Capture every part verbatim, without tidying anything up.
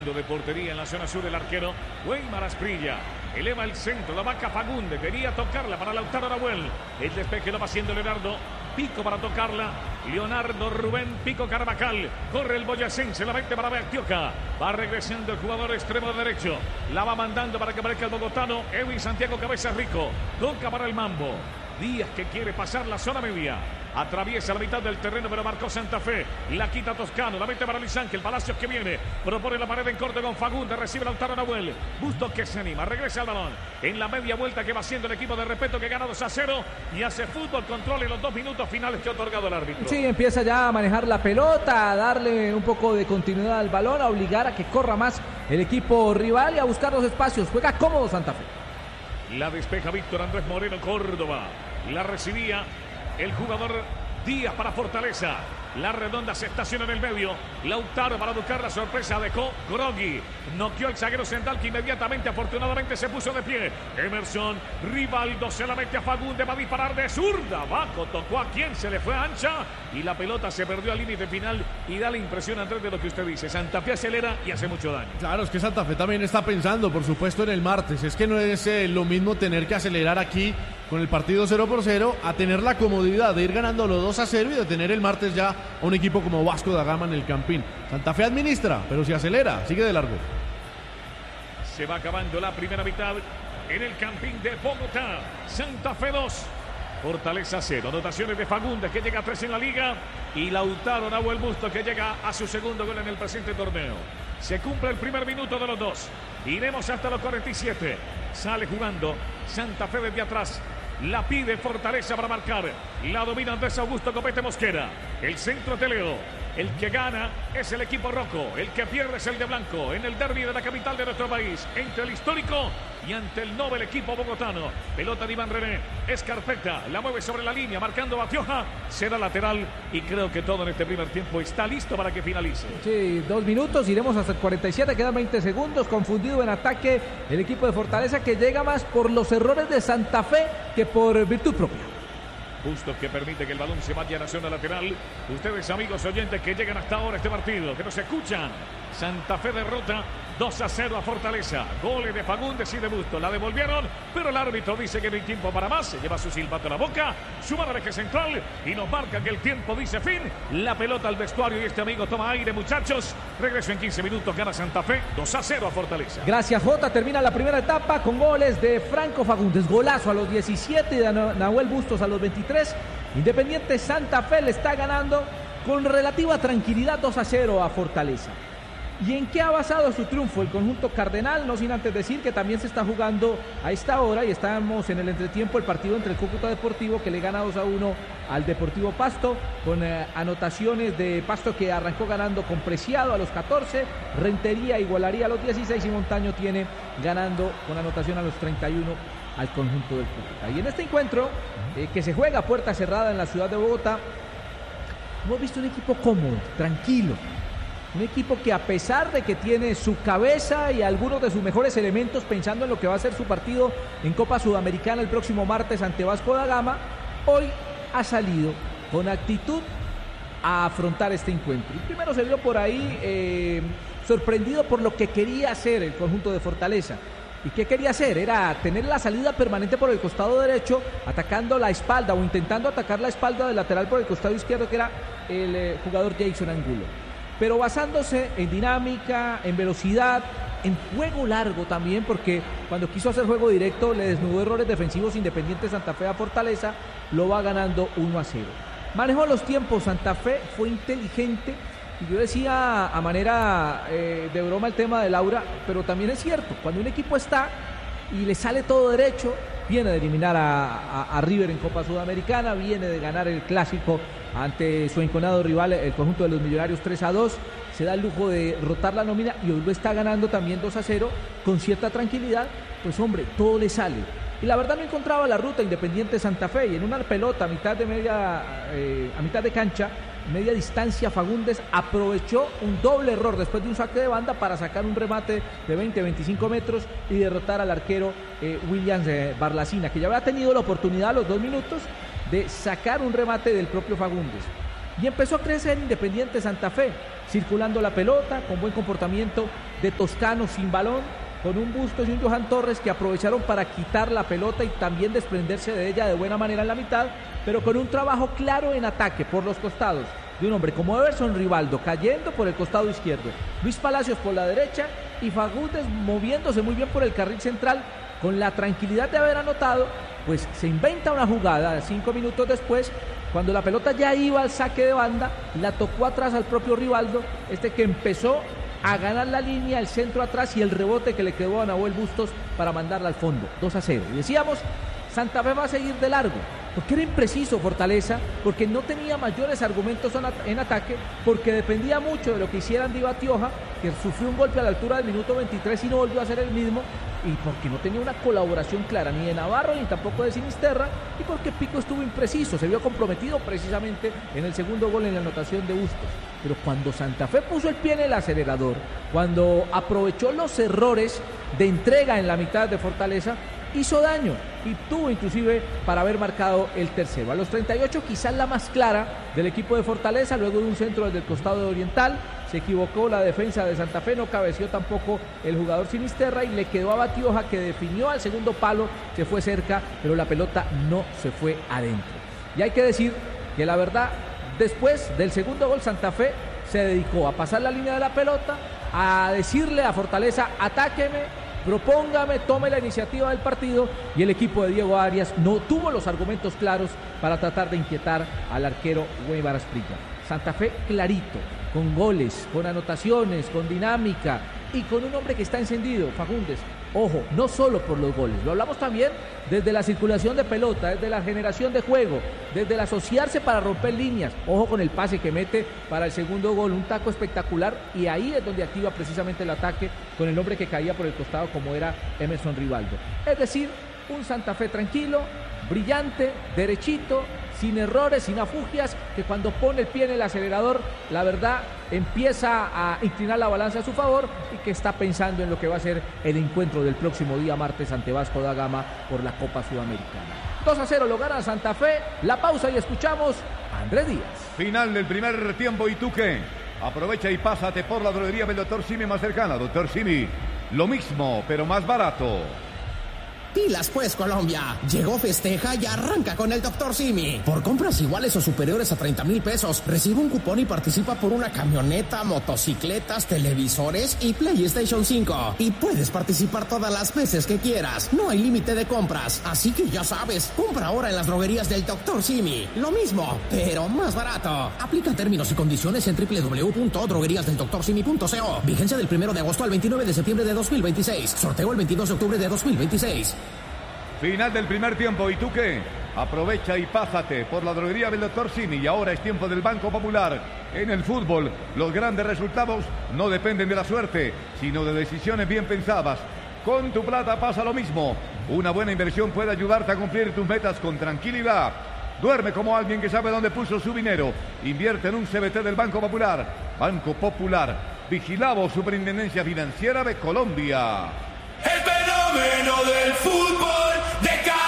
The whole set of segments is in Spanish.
De portería en la zona sur el arquero Weimar Asprilla. Eleva el centro, la vaca Fagundes. Quería tocarla para Lautaro Nahuel. El despeje lo va haciendo Leonardo. Pico para tocarla. Leonardo Rubén Pico Carvajal. Corre el boyacense, la mete para Beatioca. Va regresando el jugador extremo derecho. La va mandando para que aparezca el bogotano Edwin Santiago Cabeza Rico. Toca para el Mambo. Díaz que quiere pasar la zona media. Atraviesa la mitad del terreno, pero marcó Santa Fe. La quita Toscano, la mete para Luis Ángel Palacios que viene. Propone la pared en corte con Fagundes. Recibe Lautaro Nahuel. Bustos que se anima. Regresa al balón. En la media vuelta que va haciendo el equipo de Respeto que gana dos a cero. Y hace fútbol control en los dos minutos finales que ha otorgado el árbitro. Sí, empieza ya a manejar la pelota, a darle un poco de continuidad al balón, a obligar a que corra más el equipo rival y a buscar los espacios. Juega cómodo Santa Fe. La despeja Víctor Andrés Moreno Córdoba. La recibía el jugador Díaz para Fortaleza. La redonda se estaciona en el medio. Lautaro para buscar la sorpresa. Dejó Grogui. Noqueó el zaguero central que inmediatamente, afortunadamente, se puso de pie. Emerson Rivaldo se la mete a Fagundes. Va a disparar de zurda. Baco tocó a quien se le fue ancha. Y la pelota se perdió al límite final. Y da la impresión, Andrés, de lo que usted dice. Santa Fe acelera y hace mucho daño. Claro, es que Santa Fe también está pensando, por supuesto, en el martes. Es que no es eh, lo mismo tener que acelerar aquí con el partido cero por cero a tener la comodidad de ir ganando los dos a cero y de tener el martes ya a un equipo como Vasco da Gama en el Campín. Santa Fe administra, pero si acelera, sigue de largo. Se va acabando la primera mitad en el Campín de Bogotá. Santa Fe dos, Fortaleza cero. Anotaciones de Fagundes que llega a tres en la liga y Lautaro Nahuel Busto que llega a su segundo gol en el presente torneo. Se cumple el primer minuto de los dos. Iremos hasta los cuarenta y siete. Sale jugando Santa Fe desde atrás. La pide Fortaleza para marcar. La domina Andrés Augusto Copete Mosquera. El centro de Leo. El que gana es el equipo rojo. El que pierde es el de blanco. En el derbi de la capital de nuestro país. Entre el histórico y ante el noble equipo bogotano. Pelota de Iván René. Escarpeta. La mueve sobre la línea. Marcando Batioja. Será lateral. Y creo que todo en este primer tiempo está listo para que finalice. Sí, dos minutos. Iremos hasta el cuarenta y siete. Quedan veinte segundos. Confundido en ataque el equipo de Fortaleza que llega más por los errores de Santa Fe que por virtud propia. Justo que permite que el balón se vaya a la zona lateral. Ustedes, amigos oyentes, que llegan hasta ahora a este partido, que nos escuchan. Santa Fe derrota dos a cero a Fortaleza. Goles de Fagundes y de Busto. La devolvieron, pero el árbitro dice que no hay tiempo para más. Se lleva su silbato a la boca, suma al eje central y nos marca que el tiempo dice fin. La pelota al vestuario y este amigo toma aire, muchachos. Regreso en quince minutos, gana Santa Fe dos a cero a Fortaleza. Gracias, Jota. Termina la primera etapa con goles de Franco Fagundes. Golazo a los diecisiete y de Nahuel Bustos a los veintitrés. Independiente Santa Fe le está ganando con relativa tranquilidad dos a cero a Fortaleza. ¿Y en qué ha basado su triunfo el conjunto cardenal? No sin antes decir que también se está jugando a esta hora y estamos en el entretiempo el partido entre el Cúcuta Deportivo que le gana dos a uno al Deportivo Pasto con eh, anotaciones de Pasto que arrancó ganando con Preciado a los catorce, Rentería igualaría a los dieciséis y Montaño tiene ganando con anotación a los treinta y uno al conjunto del Cúcuta. Y en este encuentro eh, que se juega a puerta cerrada en la ciudad de Bogotá, hemos visto un equipo cómodo, tranquilo. Un equipo que a pesar de que tiene su cabeza y algunos de sus mejores elementos pensando en lo que va a ser su partido en Copa Sudamericana el próximo martes ante Vasco da Gama, hoy ha salido con actitud a afrontar este encuentro. Y primero se vio por ahí eh, sorprendido por lo que quería hacer el conjunto de Fortaleza. ¿Y qué quería hacer? Era tener la salida permanente por el costado derecho, atacando la espalda o intentando atacar la espalda del lateral por el costado izquierdo, que era el eh, jugador Jason Angulo. Pero basándose en dinámica, en velocidad, en juego largo también, porque cuando quiso hacer juego directo le desnudó errores defensivos Independiente Santa Fe a Fortaleza, lo va ganando uno a cero. Manejó los tiempos Santa Fe, fue inteligente, y yo decía a manera eh, de broma el tema de Laura, pero también es cierto, cuando un equipo está y le sale todo derecho, viene de eliminar a, a, a River en Copa Sudamericana, viene de ganar el clásico ante su enconado rival, el conjunto de los Millonarios tres a dos, se da el lujo de rotar la nómina y hoy lo está ganando también dos a cero con cierta tranquilidad, pues hombre, todo le sale. Y la verdad no encontraba la ruta Independiente Santa Fe y en una pelota a mitad de media, eh, a mitad de cancha, media distancia, Fagundes aprovechó un doble error después de un saque de banda para sacar un remate de veinte a veinticinco metros y derrotar al arquero eh, Williams eh, Barlacina, que ya había tenido la oportunidad a los dos minutos de sacar un remate del propio Fagundes. Y empezó a crecer Independiente Santa Fe, circulando la pelota, con buen comportamiento de Toscano sin balón, con un Bustos y un Johan Torres que aprovecharon para quitar la pelota y también desprenderse de ella de buena manera en la mitad, pero con un trabajo claro en ataque por los costados, de un hombre como Emerson Rivaldo cayendo por el costado izquierdo, Luis Palacios por la derecha y Fagundes moviéndose muy bien por el carril central, con la tranquilidad de haber anotado, pues se inventa una jugada cinco minutos después, cuando la pelota ya iba al saque de banda, la tocó atrás al propio Rivaldo, este que empezó a ganar la línea, el centro atrás y el rebote que le quedó a Nahuel Bustos para mandarla al fondo, dos a cero. Y decíamos, Santa Fe va a seguir de largo, porque era impreciso Fortaleza, porque no tenía mayores argumentos en ataque, porque dependía mucho de lo que hiciera Andy Batioja, que sufrió un golpe a la altura del minuto veintitrés y no volvió a ser el mismo, y porque no tenía una colaboración clara ni de Navarro ni tampoco de Sinisterra, y porque Pico estuvo impreciso, se vio comprometido precisamente en el segundo gol en la anotación de Bustos. Pero cuando Santa Fe puso el pie en el acelerador, cuando aprovechó los errores de entrega en la mitad de Fortaleza, hizo daño y tuvo inclusive para haber marcado el tercero. A los treinta y ocho, quizás la más clara del equipo de Fortaleza, luego de un centro desde el costado de Oriental, se equivocó la defensa de Santa Fe, no cabeció tampoco el jugador Sinisterra y le quedó a Batioja, que definió al segundo palo, se fue cerca, pero la pelota no se fue adentro. Y hay que decir que la verdad, después del segundo gol, Santa Fe se dedicó a pasar la línea de la pelota, a decirle a Fortaleza, atáqueme, propóngame, tome la iniciativa del partido, y el equipo de Diego Arias no tuvo los argumentos claros para tratar de inquietar al arquero Weimar Asprilla. Santa Fe clarito, con goles, con anotaciones, con dinámica y con un hombre que está encendido, Fagundes. Ojo, no solo por los goles, lo hablamos también desde la circulación de pelota, desde la generación de juego, desde el asociarse para romper líneas. Ojo con el pase que mete para el segundo gol, un taco espectacular, y ahí es donde activa precisamente el ataque con el hombre que caía por el costado como era Emerson Rivaldo. Es decir, un Santa Fe tranquilo, brillante, derechito, sin errores, sin afugias, que cuando pone el pie en el acelerador, la verdad, empieza a inclinar la balanza a su favor y que está pensando en lo que va a ser el encuentro del próximo día martes ante Vasco da Gama por la Copa Sudamericana. dos a cero lo gana Santa Fe. La pausa y escuchamos a Andrés Díaz. Final del primer tiempo, ¿y tú qué? Aprovecha y pásate por la droguería del doctor Simi más cercana. doctor Simi, lo mismo, pero más barato. Pilas pues, Colombia. Llegó, festeja y arranca con el doctor Simi. Por compras iguales o superiores a treinta mil pesos, recibe un cupón y participa por una camioneta, motocicletas, televisores y PlayStation cinco. Y puedes participar todas las veces que quieras. No hay límite de compras. Así que ya sabes, compra ahora en las droguerías del doctor Simi. Lo mismo, pero más barato. Aplica términos y condiciones en doble u doble u doble u punto droguerías del doctor simi punto co. Vigencia del primero de agosto al veintinueve de septiembre de dos mil veintiséis. Sorteo el veintidós de octubre de dos mil veintiséis. Final del primer tiempo, ¿y tú qué? Aprovecha y pásate por la droguería del doctor Simi, y ahora es tiempo del Banco Popular. En el fútbol, los grandes resultados no dependen de la suerte, sino de decisiones bien pensadas. Con tu plata pasa lo mismo. Una buena inversión puede ayudarte a cumplir tus metas con tranquilidad. Duerme como alguien que sabe dónde puso su dinero. Invierte en un C B T del Banco Popular. Banco Popular, vigilado Superintendencia Financiera de Colombia. El fenómeno del fútbol de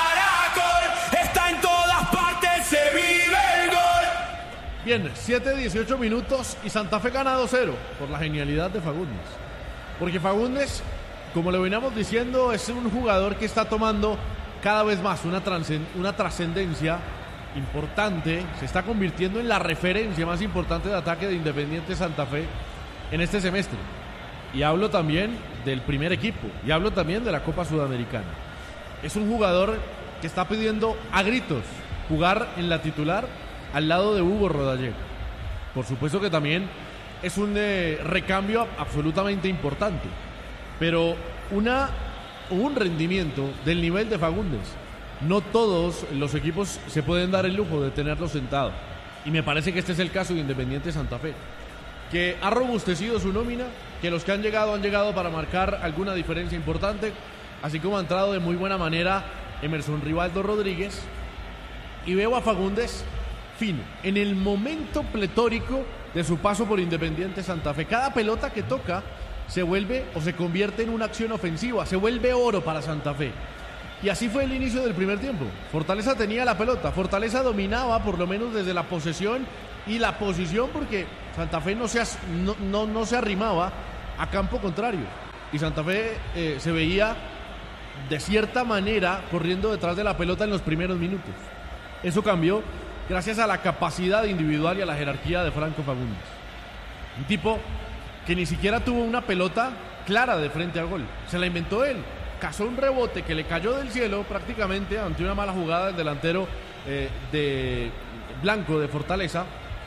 Caracol está en todas partes, se vive el gol. Bien, siete dieciocho minutos y Santa Fe gana dos cero por la genialidad de Fagundes. Porque Fagundes, como le veníamos diciendo, es un jugador que está tomando cada vez más una, una trascendencia importante. Se está convirtiendo en la referencia más importante de ataque de Independiente Santa Fe en este semestre. Y hablo también del primer equipo, y hablo también de la Copa Sudamericana. Es un jugador que está pidiendo a gritos jugar en la titular al lado de Hugo Rodallega. Por supuesto que también es un eh, recambio absolutamente importante, pero una, un rendimiento del nivel de Fagundes, no todos los equipos se pueden dar el lujo de tenerlo sentado, y me parece que este es el caso de Independiente Santa Fe, que ha robustecido su nómina, que los que han llegado han llegado para marcar alguna diferencia importante, así como ha entrado de muy buena manera Emerson Rivaldo Rodríguez, y veo a Fagundes fino, en el momento pletórico de su paso por Independiente Santa Fe. Cada pelota que toca se vuelve o se convierte en una acción ofensiva, se vuelve oro para Santa Fe. Y así fue el inicio del primer tiempo. Fortaleza tenía la pelota, Fortaleza dominaba por lo menos desde la posesión y la posición, porque Santa Fe no se, as, no, no, no se arrimaba a campo contrario y Santa Fe eh, se veía de cierta manera corriendo detrás de la pelota en los primeros minutos. Eso cambió gracias a la capacidad individual y a la jerarquía de Franco Fagundes, un tipo que ni siquiera tuvo una pelota clara de frente al gol, se la inventó él, cazó un rebote que le cayó del cielo prácticamente ante una mala jugada del delantero eh, de Blanco de Fortaleza,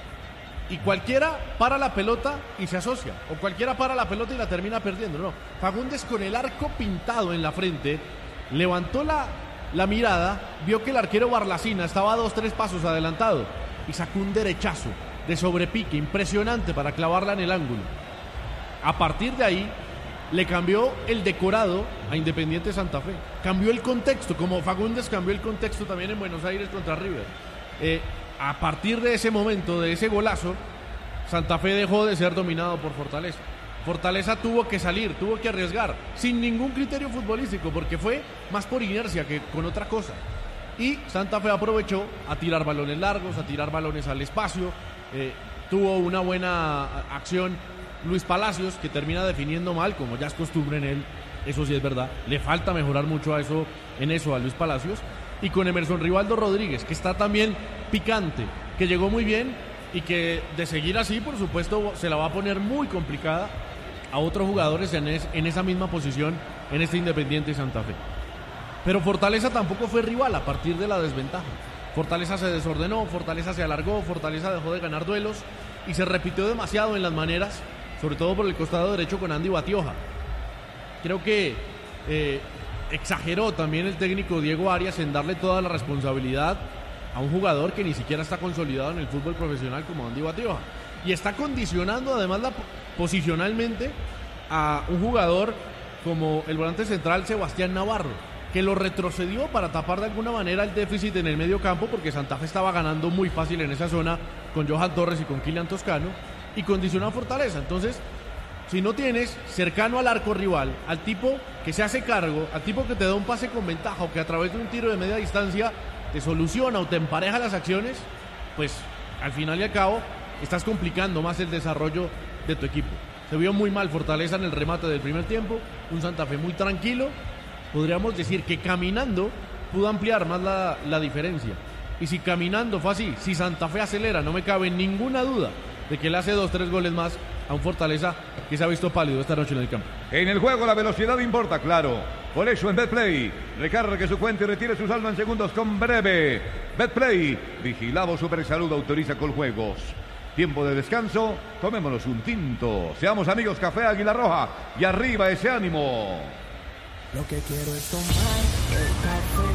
y cualquiera para la pelota y se asocia, o cualquiera para la pelota y la termina perdiendo. No, Fagundes, con el arco pintado en la frente, levantó la, la mirada, vio que el arquero Barlacina estaba a dos, tres pasos adelantado y sacó un derechazo de sobrepique impresionante para clavarla en el ángulo. A partir de ahí le cambió el decorado a Independiente Santa Fe, cambió el contexto, como Fagundes cambió el contexto también en Buenos Aires contra River. Eh, a partir de ese momento, de ese golazo, Santa Fe dejó de ser dominado por Fortaleza. Fortaleza tuvo que salir, tuvo que arriesgar, sin ningún criterio futbolístico, porque fue más por inercia que con otra cosa. Y Santa Fe aprovechó a tirar balones largos, a tirar balones al espacio. Eh, tuvo una buena acción Luis Palacios, que termina definiendo mal, como ya es costumbre en él. Eso sí es verdad, le falta mejorar mucho a eso, en eso a Luis Palacios. Y con Emerson Rivaldo Rodríguez, que está también picante, que llegó muy bien y que de seguir así, por supuesto, se la va a poner muy complicada a otros jugadores en, es, en esa misma posición en este Independiente Santa Fe. Pero Fortaleza tampoco fue rival a partir de la desventaja. Fortaleza se desordenó, Fortaleza se alargó, Fortaleza dejó de ganar duelos y se repitió demasiado en las maneras, sobre todo por el costado derecho con Andy Batioja. Creo que eh, exageró también el técnico Diego Arias en darle toda la responsabilidad a un jugador que ni siquiera está consolidado en el fútbol profesional como Andy Batioja, y está condicionando además la, posicionalmente a un jugador como el volante central Sebastián Navarro, que lo retrocedió para tapar de alguna manera el déficit en el medio campo, porque Santa Fe estaba ganando muy fácil en esa zona con Johan Torres y con Kylian Toscano, y condicionó a Fortaleza. Entonces, si no tienes cercano al arco rival, al tipo que se hace cargo, al tipo que te da un pase con ventaja o que a través de un tiro de media distancia te soluciona o te empareja las acciones, pues al final y al cabo estás complicando más el desarrollo de tu equipo. Se vio muy mal Fortaleza en el remate del primer tiempo, un Santa Fe muy tranquilo. Podríamos decir que caminando pudo ampliar más la, la diferencia. Y si caminando fue así, si Santa Fe acelera, no me cabe ninguna duda de que le hace dos, tres goles más a un Fortaleza que se ha visto pálido esta noche en el campo. En el juego la velocidad importa, claro. Por eso en Betplay, recargue su cuenta y retire su saldo en segundos con Breve. Betplay, vigilado Supersalud, autoriza con juegos. Tiempo de descanso, tomémonos un tinto. Seamos amigos, Café Águila Roja. Y arriba ese ánimo. Lo que quiero es tomar el café